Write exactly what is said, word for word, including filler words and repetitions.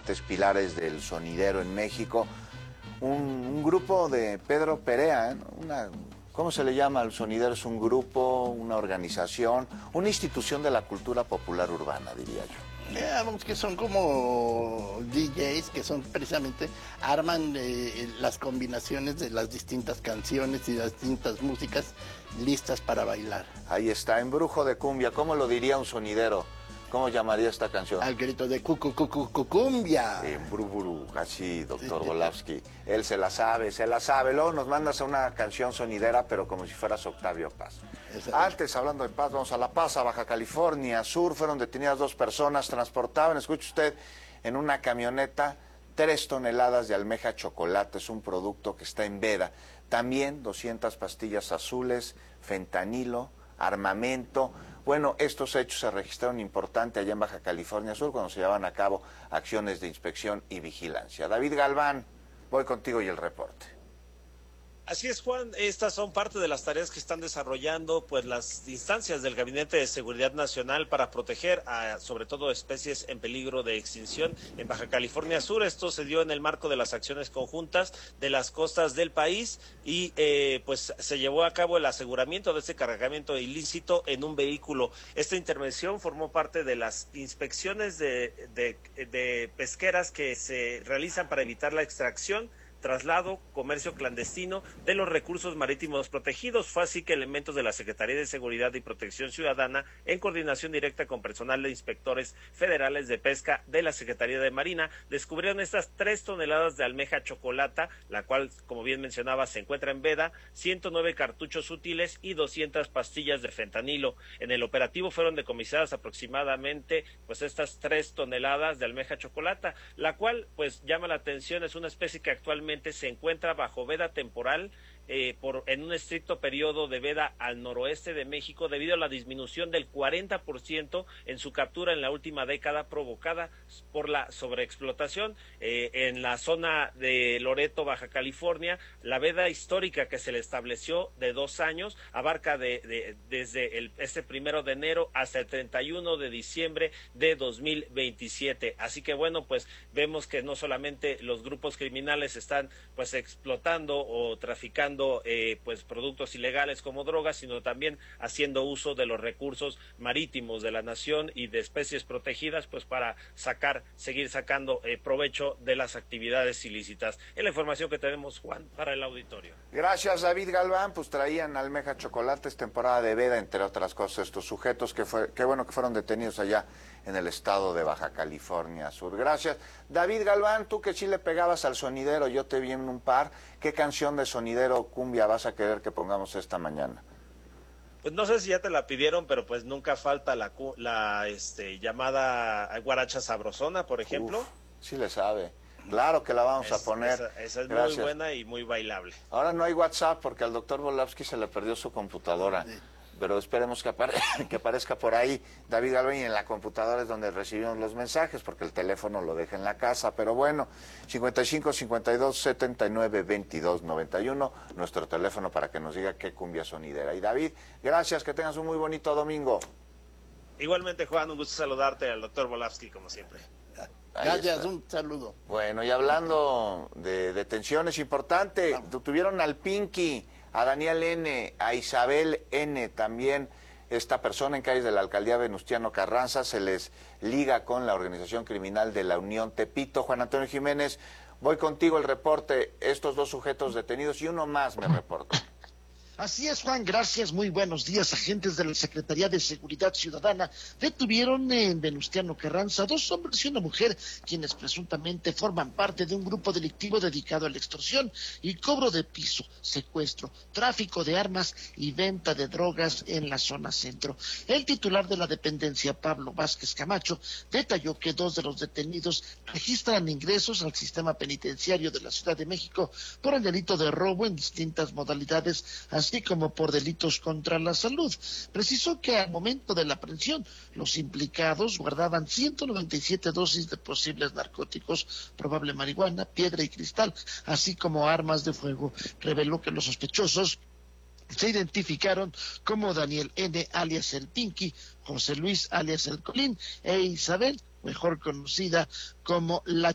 importantes pilares del sonidero en México. Un, un grupo de Pedro Perea, ¿eh? una, ¿cómo se le llama al sonidero? Es un grupo, una organización, una institución de la cultura popular urbana, diría yo. Digamos que son como D Js que son precisamente, arman eh, las combinaciones de las distintas canciones y las distintas músicas listas para bailar. Ahí está, Embrujo de Cumbia. ¿Cómo lo diría un sonidero? ¿Cómo llamaría esta canción? Al grito de cu, cu, cu, cu, cu, cumbia. Embrujuru, así, doctor Volavsky. Él se la sabe, se la sabe. Luego nos mandas a una canción sonidera, pero como si fueras Octavio Paz. Antes, hablando de Paz, vamos a La Paz, a Baja California Sur. Fueron detenidas dos personas, transportaban, escuche usted, en una camioneta, tres toneladas de almeja chocolate. Es un producto que está en veda. También doscientas pastillas azules, fentanilo, armamento. Bueno, estos hechos se registraron importante allá en Baja California Sur cuando se llevaban a cabo acciones de inspección y vigilancia. David Galván, voy contigo y el reporte. Así es, Juan, estas son parte de las tareas que están desarrollando pues las instancias del Gabinete de Seguridad Nacional para proteger a sobre todo especies en peligro de extinción en Baja California Sur. Esto se dio en el marco de las acciones conjuntas de las costas del país y eh, pues se llevó a cabo el aseguramiento de este cargamento ilícito en un vehículo. Esta intervención formó parte de las inspecciones de, de, de pesqueras que se realizan para evitar la extracción, traslado, comercio clandestino de los recursos marítimos protegidos. Fue así que elementos de la Secretaría de Seguridad y Protección Ciudadana, en coordinación directa con personal de inspectores federales de pesca de la Secretaría de Marina, descubrieron estas tres toneladas de almeja chocolata, la cual, como bien mencionaba, se encuentra en veda, ciento nueve cartuchos útiles y doscientas pastillas de fentanilo. En el operativo fueron decomisadas aproximadamente pues estas tres toneladas de almeja chocolata, la cual pues llama la atención. Es una especie que actualmente se encuentra bajo veda temporal eh, por en un estricto periodo de veda al noroeste de México debido a la disminución del cuarenta por ciento en su captura en la última década provocada por la sobreexplotación. Eh, en la zona de Loreto, Baja California, la veda histórica que se le estableció de dos años abarca de, de, desde el, este primero de enero hasta el treinta y uno de diciembre de dos mil veintisiete. Así que bueno, pues vemos que no solamente los grupos criminales están pues explotando o traficando eh, pues productos ilegales como drogas, sino también haciendo uso de los recursos marítimos de la nación y de especies protegidas pues para sacar, seguir sacando eh, provecho de las actividades ilícitas. Es la información que tenemos, Juan, para el auditorio. Gracias, David Galván. Pues traían almeja chocolates, temporada de veda, entre otras cosas, estos sujetos que fue, qué bueno que fueron detenidos allá en el estado de Baja California Sur. Gracias. David Galván, tú que sí le pegabas al sonidero, yo te vi en un par. ¿Qué canción de sonidero cumbia vas a querer que pongamos esta mañana? Pues no sé si ya te la pidieron, pero pues nunca falta la, la este, llamada guaracha sabrosona, por ejemplo. Uf, sí le sabe. Claro que la vamos es, a poner. Esa, esa es Gracias. Muy buena y muy bailable. Ahora no hay WhatsApp porque al doctor Volavsky se le perdió su computadora. Sí. Pero esperemos que, apare que aparezca por ahí David Galván, y en la computadora es donde recibimos los mensajes, porque el teléfono lo deja en la casa. Pero bueno, cincuenta y cinco, cincuenta y dos, setenta y nueve, veintidós, noventa y uno, nuestro teléfono para que nos diga qué cumbia sonidera. Y David, gracias, que tengas un muy bonito domingo. Igualmente, Juan, un gusto saludarte al doctor Volavsky, como siempre. Gracias, un saludo. Bueno, y hablando de detenciones, importante, Vamos. tuvieron al Pinky, a Daniel N., a Isabel N., también esta persona en calles de la alcaldía Venustiano Carranza, se les liga con la organización criminal de la Unión Tepito. Juan Antonio Jiménez, voy contigo el reporte, estos dos sujetos detenidos y uno más me reporta. Así es, Juan, gracias, muy buenos días. Agentes de la Secretaría de Seguridad Ciudadana detuvieron en Venustiano Carranza dos hombres y una mujer, quienes presuntamente forman parte de un grupo delictivo dedicado a la extorsión y cobro de piso, secuestro, tráfico de armas y venta de drogas en la zona centro. El titular de la dependencia, Pablo Vázquez Camacho, detalló que dos de los detenidos registran ingresos al sistema penitenciario de la Ciudad de México por el delito de robo en distintas modalidades, así como por delitos contra la salud. Precisó que al momento de la aprehensión, los implicados guardaban ciento noventa y siete dosis de posibles narcóticos, probable marihuana, piedra y cristal, así como armas de fuego. Reveló que los sospechosos se identificaron como Daniel N., alias el Pinky, José Luis, alias el Colín, e Isabel, mejor conocida como la